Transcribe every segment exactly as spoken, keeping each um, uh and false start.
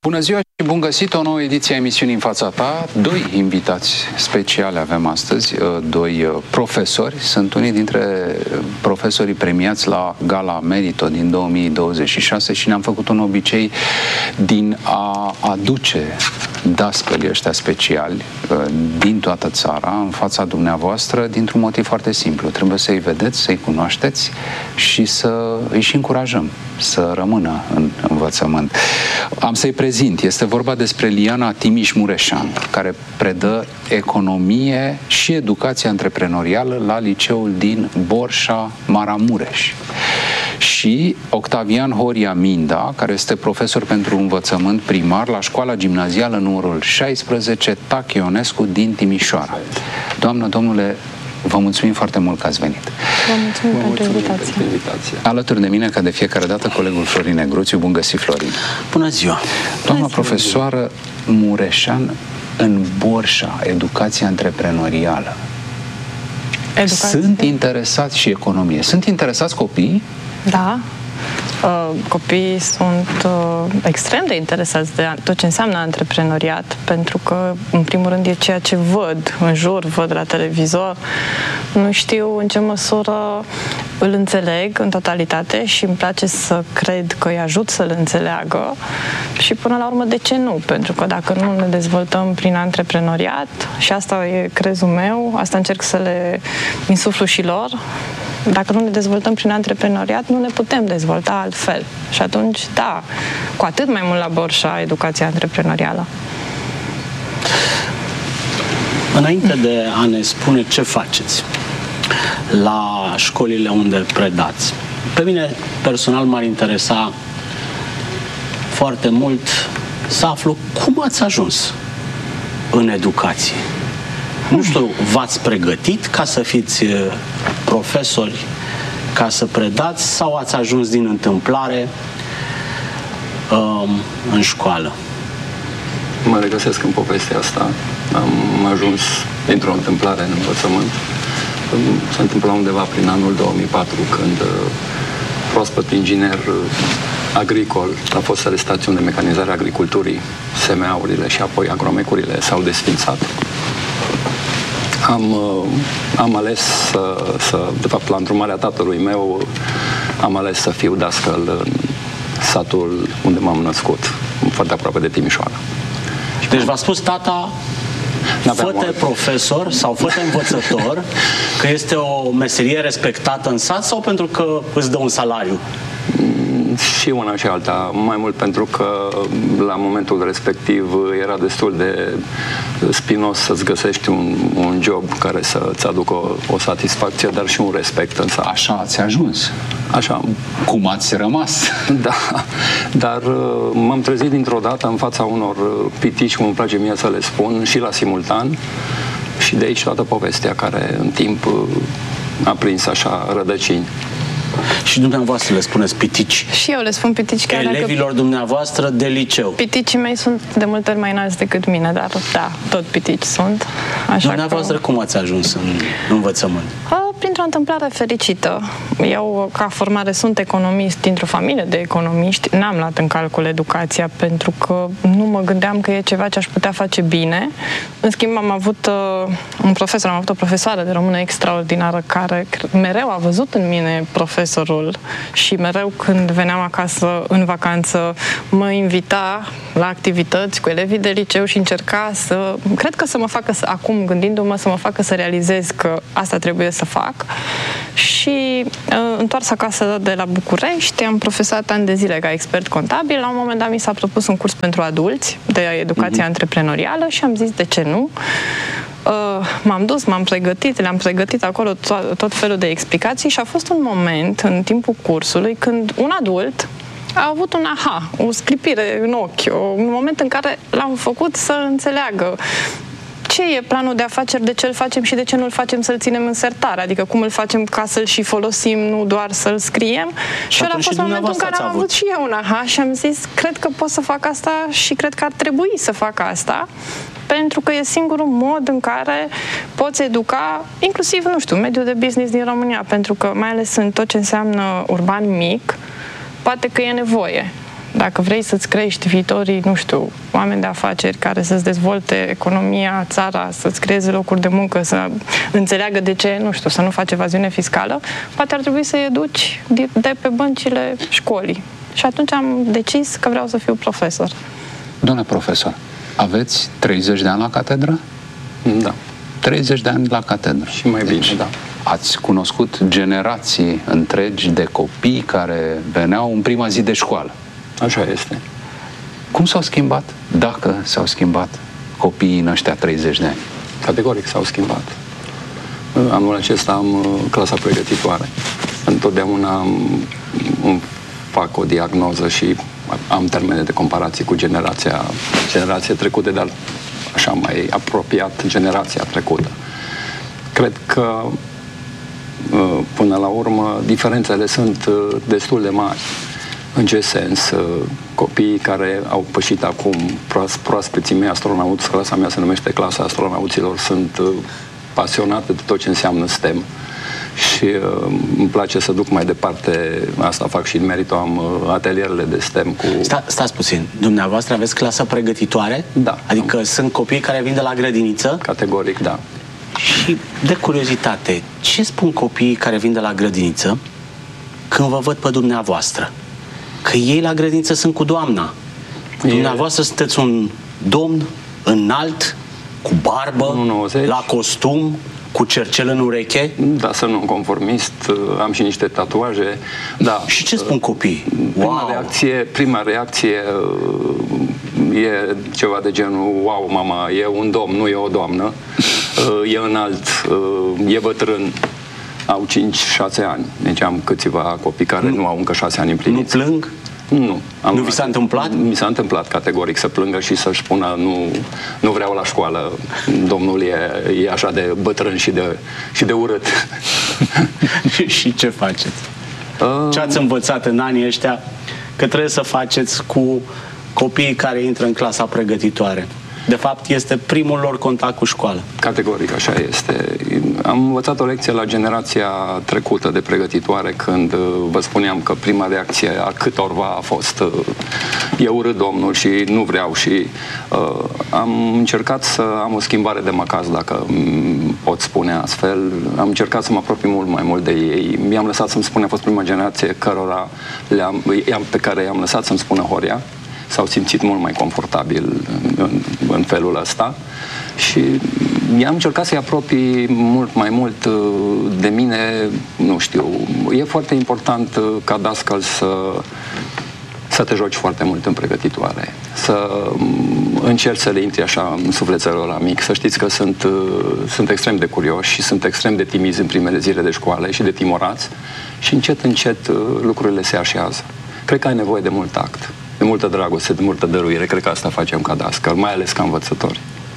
Bună ziua și bun găsit, o nouă ediție a emisiunii În fața ta. Doi invitați speciale avem astăzi, doi profesori. Sunt unii dintre profesorii premiați la Gala Merito din două mii douăzeci și șase și ne-am făcut un obicei din a aduce dascălii ăștia speciali din toată țara în fața dumneavoastră dintr-un motiv foarte simplu. Trebuie să-i vedeți, să-i cunoașteți și să îi și încurajăm să rămână în învățământ. Am să-i prezint. Este vorba despre Liana Timiș-Mureșan, care predă economie și educație antreprenorială la liceul din Borșa-Maramureș. Și Octavian Horia Minda, care este profesor pentru învățământ primar la școala gimnazială numărul șaisprezece Tache Ionescu din Timișoara. Doamnă, domnule, vă mulțumim foarte mult că ați venit. Vă mulțumim, vă mulțumim pentru, invitație. pentru invitație. Alături de mine, ca de fiecare dată, colegul Florin Negruțiu. Bun găsit, Florin. Bună ziua! Doamna profesoară Mureșan, în Borșa, educație antreprenorială. Educație? Sunt interesați și economie. Sunt interesați copiii? Da. Uh, copiii sunt uh, extrem de interesați de tot ce înseamnă antreprenoriat, pentru că, în primul rând, e ceea ce văd în jur, văd la televizor. Nu știu în ce măsură îl înțeleg în totalitate și îmi place să cred că îi ajut să-l înțeleagă și, până la urmă, de ce nu? Pentru că dacă nu ne dezvoltăm prin antreprenoriat, și asta e crezul meu, asta încerc să le insuflu și lor, dacă nu ne dezvoltăm prin antreprenoriat, nu ne putem dezvolta altfel. Și atunci, da, cu atât mai mult la Borșa, educația antreprenorială. Înainte de a ne spune ce faceți la școlile unde predați, pe mine personal m-ar interesa foarte mult să aflu cum ați ajuns în educație. Nu știu, v-ați pregătit ca să fiți profesori, ca să predați, sau ați ajuns din întâmplare um, în școală? Mă regăsesc în povestea asta. Am ajuns dintr-o întâmplare în învățământ. Se întâmpla undeva prin anul două mii patru, când proaspăt inginer agricol la fostele stațiuni de mecanizare a agriculturii, S M A-urile și apoi agromecurile s-au desfințat. Am, am ales să, să, de fapt, la îndrumarea tatălui meu, am ales să fiu dascăl în satul unde m-am născut, foarte aproape de Timișoara. Deci v-a spus tata, fă-te profesor sau fă-te învățător, că este o meserie respectată în sat, sau pentru că îți dă un salariu? Și una și alta, mai mult pentru că la momentul respectiv era destul de spinos să-ți găsești un, un job care să-ți aducă o, o satisfacție, dar și un respect în sat. Așa ați ajuns. Așa. Cum ați rămas? Da, dar m-am trezit dintr-o dată în fața unor pitici, cum îmi place mie să le spun, și la simultan, și de aici toată povestea care în timp a prins așa rădăcini. Și dumneavoastră le spuneți pitici. Și eu le spun pitici, chiar elevilor dacă dumneavoastră de liceu. Piticii mei sunt de multe ori mai înalți decât mine, dar da, tot pitici sunt. Așa dumneavoastră că... cum ați ajuns în învățământ? Printr-o întâmplare fericită. Eu, ca formare, sunt economist dintr-o familie de economiști. N-am luat în calcul educația pentru că nu mă gândeam că e ceva ce aș putea face bine. În schimb, am avut uh, un profesor, am avut o profesoară de română extraordinară care mereu a văzut în mine profesorul și mereu când veneam acasă în vacanță mă invita la activități cu elevii de liceu și încerca să, cred că să mă facă, să, acum gândindu-mă, să mă facă să realizez că asta trebuie să fac. Și uh, întors acasă de la București, am profesat ani de zile ca expert contabil. La un moment dat mi s-a propus un curs pentru adulți de educație uh-huh. antreprenorială și am zis de ce nu. Uh, m-am dus, m-am pregătit, le-am pregătit acolo to- tot felul de explicații și a fost un moment în timpul cursului când un adult a avut un aha, o sclipire în ochi, un moment în care l-am făcut să înțeleagă ce e planul de afaceri, de ce îl facem și de ce nu îl facem să-l ținem în sertar, adică cum îl facem ca să-l și folosim, nu doar să-l scriem. Și, și ăla a fost momentul în care am avut și eu un aha și am zis, cred că pot să fac asta și cred că ar trebui să fac asta, pentru că e singurul mod în care poți educa, inclusiv, nu știu, mediul de business din România, pentru că mai ales în tot ce înseamnă urban mic, poate că e nevoie Dacă vrei să-ți crești viitorii, nu știu, oameni de afaceri care să-ți dezvolte economia, țara, să-ți creeze locuri de muncă, să înțeleagă de ce, nu știu, să nu faci evaziune fiscală, poate ar trebui să-i educi de pe băncile școlii. Și atunci am decis că vreau să fiu profesor. Domnule profesor, aveți treizeci de ani la catedră? Da. treizeci de ani la catedră. Și mai bine, deci, da. Ați cunoscut generații întregi de copii care veneau în prima zi de școală. Așa este. Cum s-au schimbat, dacă s-au schimbat copiii în ăștia treizeci de ani? Categoric s-au schimbat. Anul acesta am clasa pregătitoare. Întotdeauna am, îmi fac o diagnoză și am termene de comparație cu generația, generația trecută, dar așa mai apropiat generația trecută. Cred că până la urmă diferențele sunt destul de mari. În ce sens? Copiii care au pășit acum, proaspeții mei astronauți, clasa mea se numește clasa astronauților, sunt pasionate de tot ce înseamnă STEM și uh, îmi place să duc mai departe, asta fac și în meritul, am uh, atelierele de STEM cu... Sta, stați puțin, dumneavoastră aveți clasă pregătitoare? Da. Adică am... sunt copii care vin de la grădiniță? Categoric, da. Și de curiozitate, ce spun copiii care vin de la grădiniță când vă văd pe dumneavoastră? Că ei la grădiniță sunt cu doamna. E... Dumneavoastră sunteți un domn înalt, cu barbă, unu virgulă nouăzeci la costum, cu cercel în ureche. Da, să nu conformist, am și niște tatuaje. Da. Și ce spun copiii? Prima, Wow. reacție, prima reacție e ceva de genul: wow, mama, e un domn, nu e o doamnă. E înalt, e bătrân. Au cinci șase ani. Deci am câțiva copii care nu, nu au încă șase ani împliniți. Nu plâng? Nu. Am, nu vi s-a întâmplat? Mi s-a întâmplat categoric să plângă și să-și spună nu, nu vreau la școală, domnul e, e așa de bătrân și de, și de urât. Și ce faceți? Ce ați învățat în anii ăștia că trebuie să faceți cu copiii care intră în clasa pregătitoare? De fapt, este primul lor contact cu școală. Categoric, așa este. Am învățat o lecție la generația trecută de pregătitoare, când vă spuneam că prima reacție a câtorva a fost e urât domnul și nu vreau și uh, am încercat să am o schimbare de macaz, dacă pot spune astfel. Am încercat să mă apropii mult mai mult de ei. Mi-am lăsat să-mi spune, a fost prima generație cărora le-am, pe care i-am lăsat să-mi spună Horia. S-au simțit mult mai confortabil în, în felul ăsta și i-am încercat să-i apropii mult mai mult de mine, nu știu. E foarte important ca dascăl să, să te joci foarte mult în pregătitoare, să încerci să le intri așa în sufletelul ăla mic, să știți că sunt, sunt extrem de curioși și sunt extrem de timizi în primele zile de școală și de timorați și încet, încet lucrurile se așează. Cred că ai nevoie de mult tact, de multă dragoste, de multă dăruire. Cred că asta facem ca dascăl, mai ales ca învățători.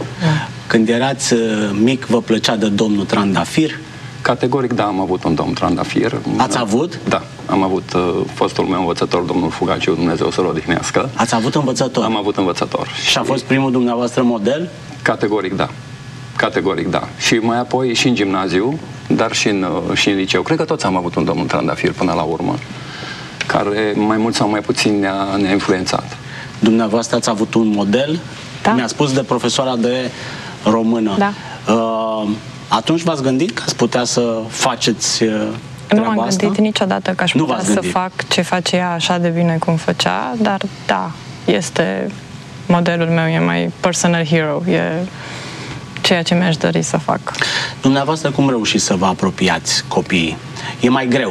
Când erați mic, vă plăcea de domnul Trandafir? Categoric, da, am avut un domn Trandafir. Ați avut? Da, am avut uh, fostul meu învățător, domnul Fugaciu, Dumnezeu să-l odihnească. Ați avut învățător? Am avut învățător. Și, și a fost primul dumneavoastră model? Categoric, da. Categoric, da. Și mai apoi și în gimnaziu, dar și în, uh, și în liceu. Cred că toți am avut un domn Trandafir până la urmă, care mai mult sau mai puțin ne-a, ne-a influențat. Dumneavoastră ați avut un model? Da. Mi-a spus de profesoara de română. Da. Uh, atunci v-ați gândit că ați putea să faceți uh, Nu m-am asta? gândit niciodată că aș Nu putea să fac ce face ea așa de bine cum făcea, dar da, este modelul meu, e mai personal hero, e ceea ce mi-aș dori să fac. Dumneavoastră cum reușiți să vă apropiați copiii? E mai greu?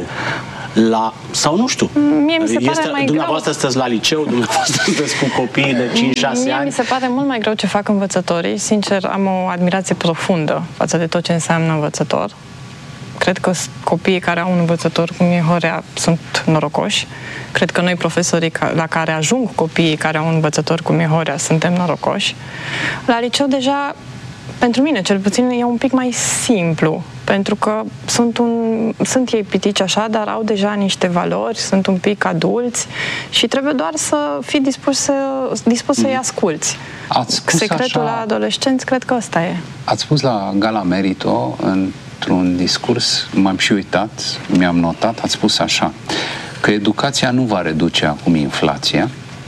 La, sau nu știu. Mie mi se pare este, mai dumneavoastră greu. sunteți la liceu, dumneavoastră sunteți cu copiii de cinci șase Mie ani. mi se pare mult mai greu ce fac învățătorii. Sincer, am o admirație profundă față de tot ce înseamnă învățător. Cred că copiii care au un învățător cum e Horea sunt norocoși. Cred că noi, profesorii la care ajung copiii care au un învățător cum e Horea, suntem norocoși. La liceu deja, pentru mine cel puțin, e un pic mai simplu, pentru că sunt, un, sunt ei pitici așa, dar au deja niște valori, sunt un pic adulți și trebuie doar să fii dispus, să, dispus să-i asculți. Ați spus Secretul așa, la adolescenți, cred că ăsta e. Ați spus la Gala Merito, într-un discurs, m-am și uitat, mi-am notat, ați spus așa, că educația nu va reduce acum inflația,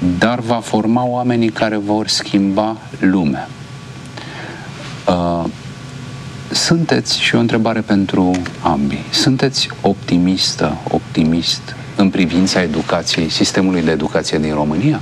dar va forma oamenii care vor schimba lumea. Uh, sunteți, și o întrebare pentru ambii, sunteți optimistă, optimist în privința educației, sistemului de educație din România?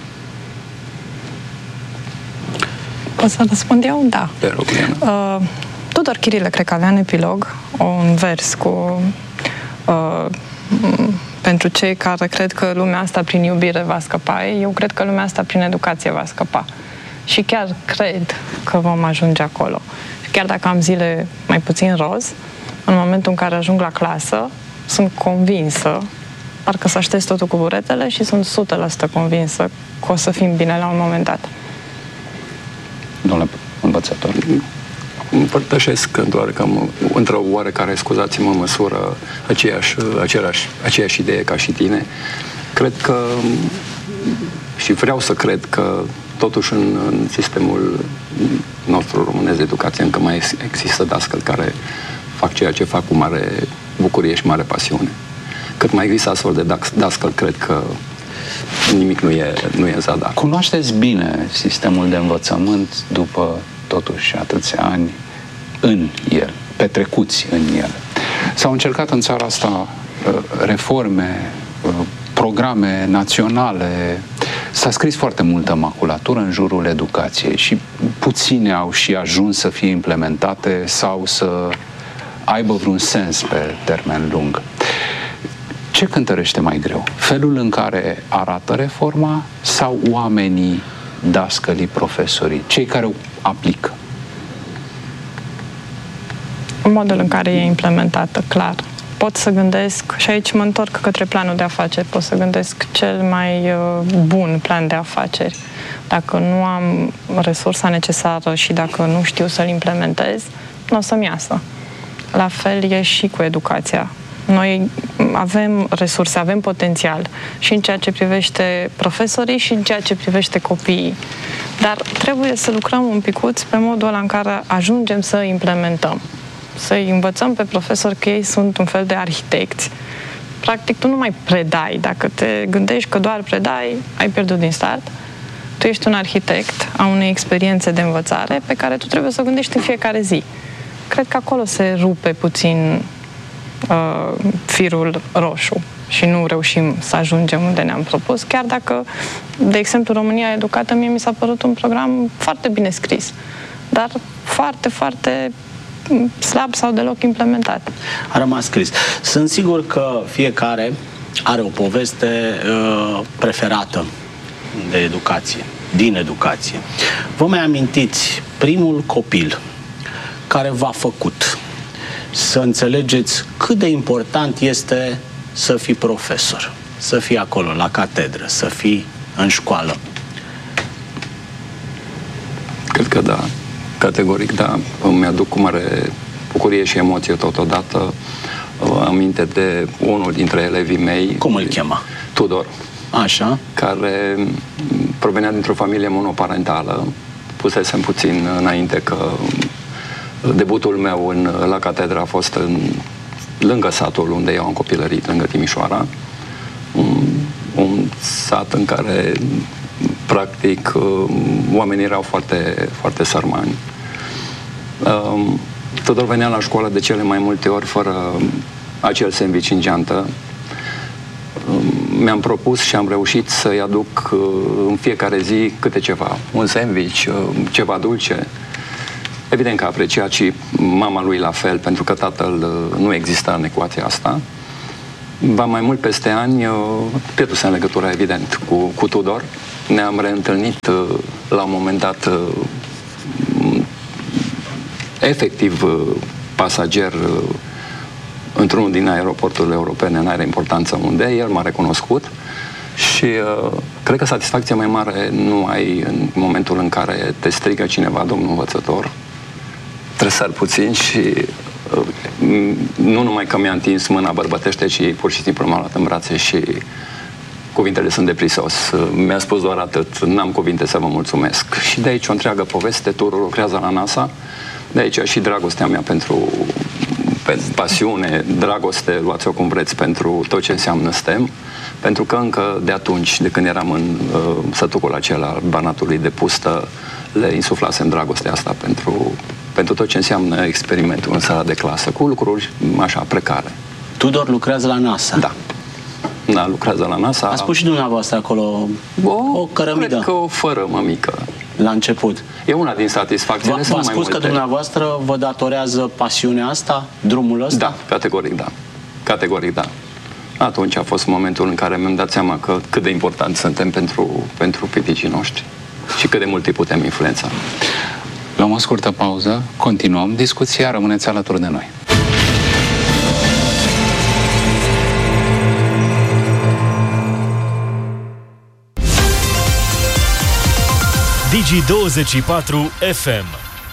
O să răspund eu? Da. Te rog, uh, Tudor Chirilă, cred că avea în epilog un vers cu uh, pentru cei care cred că lumea asta prin iubire va scăpa, eu cred că lumea asta prin educație va scăpa. Și chiar cred că vom ajunge acolo. Și chiar dacă am zile mai puțin roz, în momentul în care ajung la clasă, sunt convinsă, parcă să aștepți totul cu buretele și sunt o sută la sută convinsă că o să fim bine la un moment dat. Domnule învățător. Împărtășesc într-o, într-o oarecare, scuzați-mă, măsură aceeași, aceeași, aceeași idee ca și tine. Cred că, și vreau să cred că totuși în, în sistemul nostru românesc de educație încă mai există dascăli care fac ceea ce fac cu mare bucurie și mare pasiune. Cât mai există astfel de dascăli, cred că nimic nu e, nu e în zadar. Cunoașteți bine sistemul de învățământ după totuși atâția ani în el, petrecuți în el. S-au încercat în țara asta reforme, programe naționale, s-a scris foarte multă maculatură în jurul educației și puține au și ajuns să fie implementate sau să aibă vreun sens pe termen lung. Ce cântărește mai greu? Felul în care arată reforma sau oamenii, dascălii, profesorii, cei care o aplică? Modul în care e implementată, clar. Pot să gândesc, și aici mă întorc către planul de afaceri, pot să gândesc cel mai uh, bun plan de afaceri. Dacă nu am resursa necesară și dacă nu știu să-l implementez, nu o să-mi iasă. La fel e și cu educația. Noi avem resurse, avem potențial și în ceea ce privește profesorii și în ceea ce privește copiii. Dar trebuie să lucrăm un picuț pe modul ăla în care ajungem să implementăm. Să-i învățăm pe profesori că ei sunt un fel de arhitecți. Practic, tu nu mai predai. Dacă te gândești că doar predai, ai pierdut din start. Tu ești un arhitect a unei experiențe de învățare pe care tu trebuie să o gândești în fiecare zi. Cred că acolo se rupe puțin uh, firul roșu și nu reușim să ajungem unde ne-am propus, chiar dacă, de exemplu, România Educată, mie mi s-a părut un program foarte bine scris, dar foarte, foarte slab sau deloc implementat. A rămas scris. Sunt sigur că fiecare are o poveste uh, preferată de educație, din educație. Vă mai amintiți primul copil care v-a făcut să înțelegeți cât de important este să fii profesor, să fii acolo, la catedră, să fii în școală? Cred că da. Categoric, da. Îmi aduc cu mare bucurie și emoție totodată aminte de unul dintre elevii mei. Cum îl chema? Tudor. Așa. Care provenea dintr-o familie monoparentală. Pusesem puțin înainte că debutul meu în, la catedră a fost în, lângă satul unde eu am copilărit, lângă Timișoara. Un, un sat în care practic oamenii erau foarte, foarte sărmani. Tudor venea la școală de cele mai multe ori fără acel sandwich în geantă. Mi-am propus și am reușit să-i aduc în fiecare zi câte ceva. Un sandwich, ceva dulce. Evident că a apreciat și mama lui la fel, pentru că tatăl nu exista în ecuația asta. Ba mai mult peste ani, pierduse în legătura, evident, cu, cu Tudor. Ne-am reîntâlnit la un moment dat efectiv pasager într-unul din aeroporturile europene, în are importanță unde, el m-a recunoscut și uh, cred că satisfacția mai mare nu ai în momentul în care te strigă cineva, domnul învățător, trăsar puțin și uh, nu numai că mi-a întins mâna bărbătește, ci pur și simplu m-a luat în brațe și cuvintele sunt de prisos. Mi-a spus doar atât, n-am cuvinte să vă mulțumesc. Și de aici o întreagă poveste, Tudor lucrează la NASA, de aici și dragostea mea pentru, pentru pasiune, dragoste, luați-o cum vreți, pentru tot ce înseamnă STEM, Pentru că încă de atunci, de când eram în uh, sătucul acela al Banatului de Pustă, le insuflasem dragostea asta pentru, pentru tot ce înseamnă experimentul în sala de clasă, cu lucruri așa precare. Tudor lucrează la NASA. Da. Da, lucrează la NASA. A spus și dumneavoastră acolo o, o cărămidă. Cred că o fără mămică. La început. E una din satisfacțiile. V-a spus că dumneavoastră vă datorează pasiunea asta, drumul ăsta? Da, categoric da. Categoric da. Atunci a fost momentul în care mi-am dat seama că cât de important suntem pentru, pentru piticii noștri și cât de mult îi putem influența. Luăm o scurtă pauză, continuăm discuția, rămâneți alături de noi. Digi douăzeci și patru F M.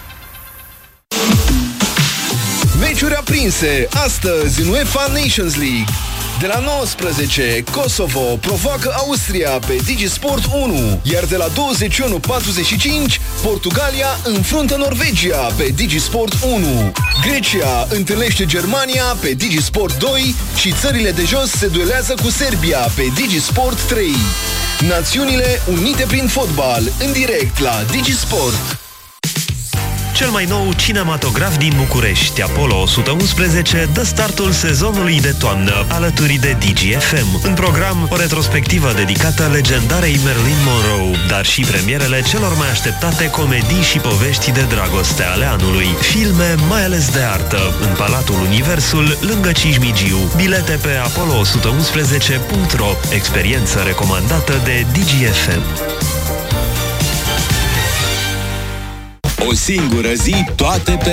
Meciuri aprinse astăzi în UEFA Nations League. De la nouăsprezece, Kosovo provoacă Austria pe Digisport unu, iar de la douăzeci și unu patruzeci și cinci, Portugalia înfruntă Norvegia pe Digisport unu. Grecia întâlnește Germania pe Digisport doi și țările de jos se duelează cu Serbia pe Digisport trei. Națiunile unite prin fotbal, în direct la Digisport. Cel mai nou cinematograf din București, Apollo o sută unsprezece, dă startul sezonului de toamnă, alături de Digi F M. În program, o retrospectivă dedicată legendarei Marilyn Monroe, dar și premierele celor mai așteptate comedii și povești de dragoste ale anului. Filme mai ales de artă, în Palatul Universul, lângă Cismigiu. Bilete pe apollo o sută unsprezece punct ro. Experiență recomandată de Digi F M. O singură zi, toate pe